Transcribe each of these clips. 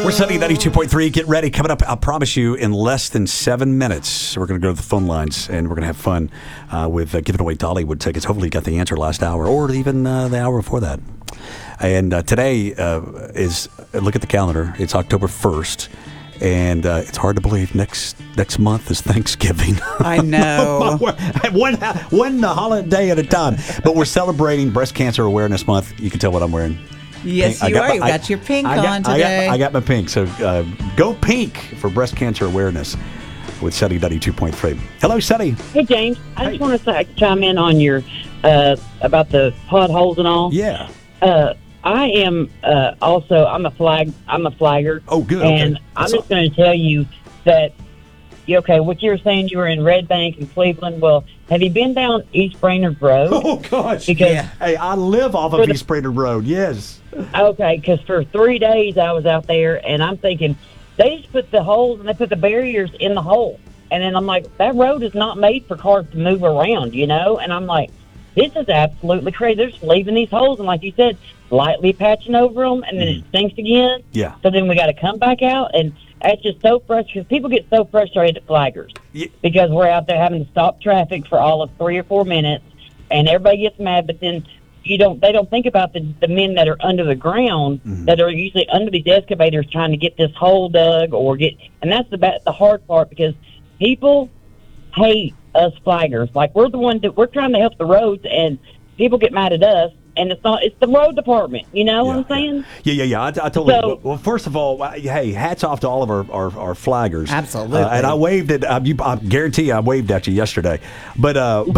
We're Sunny 92.3. Get ready. Coming up, I promise you, in less than 7 minutes, we're going to go to the phone lines and we're going to have fun with giving away Dollywood tickets. Hopefully, you got the answer last hour or even the hour before that. And today is, look at the calendar, it's October 1st. And it's hard to believe next month is Thanksgiving. I know. one holiday at a time. But we're celebrating Breast Cancer Awareness Month. You can tell what I'm wearing. Yes, you are. You got your pink on today. I got my pink. So go pink for Breast Cancer Awareness with Sunny 92.3. Hello, Sunny. Hey, James. I just want to chime in on your about the potholes and all. Yeah. I am also. I'm a flagger. Oh, good. And okay. I'm just going to tell you that. Okay, what you were saying, you were in Red Bank in Cleveland. Well, have you been down East Brainerd Road? Oh gosh. Because hey, I live off of East Brainerd Road. Yes. Okay, because for 3 days I was out there, and I'm thinking they just put the holes and they put the barriers in the hole, and then I'm like, that road is not made for cars to move around, and I'm like, this is absolutely crazy. They're just leaving these holes, and like you said, lightly patching over them, and then it stinks again. Yeah. So then we got to come back out, and it's just so frustrating. People get so frustrated at flaggers because we're out there having to stop traffic for all of 3 or 4 minutes, and everybody gets mad. But then they don't think about the men that are under the ground that are usually under these excavators trying to get this hole dug and that's the hard part because people hate us flaggers. Like we're the ones that we're trying to help the roads, and people get mad at us. And it's the road department, what I'm saying? Yeah. I totally. Well, first of all, hey, hats off to all of our flaggers. Absolutely. And I waved at. I guarantee you, I waved at you yesterday. But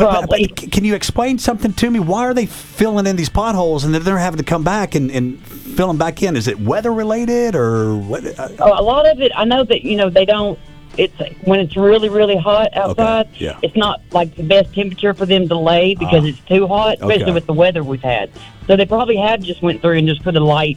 can you explain something to me? Why are they filling in these potholes and then they're having to come back and fill them back in? Is it weather related or what? A lot of it. I know that they don't. It's when it's really, really hot outside. Okay. Yeah. It's not like the best temperature for them to lay because it's too hot, especially with the weather we've had. So they probably have just went through and just put a light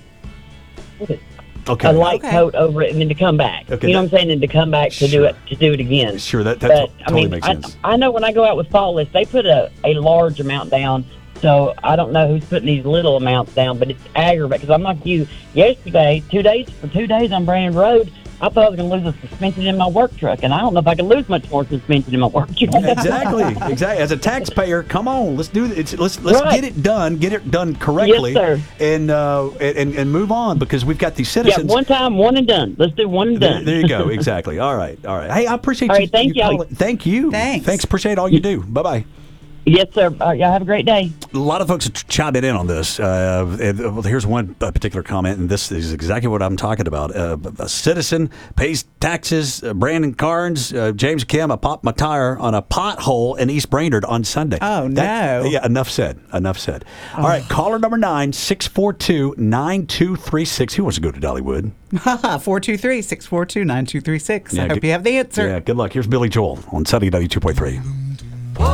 coat over it and then to come back. Okay. You know what I'm saying? And to come back to do it again. Sure, that totally makes sense. I know when I go out with Fall List, they put a large amount down. So I don't know who's putting these little amounts down, but it's aggravating because I'm like you. Yesterday, 2 days on Brand Road, I thought I was going to lose the suspension in my work truck, and I don't know if I can lose much more suspension in my work truck. Exactly. As a taxpayer, come on, let's do it. Let's get it done correctly, yes, sir. And move on because we've got these citizens. Yeah, one time, one and done. Let's do one and done. There you go. Exactly. All right. Hey, I appreciate you. All right, thank you. Thank you. Thanks. Appreciate all you do. Bye bye. Yes, sir. Y'all have a great day. A lot of folks are chiming in on this. Here's one particular comment, and this is exactly what I'm talking about. A citizen pays taxes. Brandon Carnes, James Kim, I popped my tire on a pothole in East Brainerd on Sunday. Oh, no. Yeah, enough said. All right, caller number 9, 642-9236. Who wants to go to Dollywood? 423-642-9236. I hope you have the answer. Yeah, good luck. Here's Billy Joel on Sunny 92.3.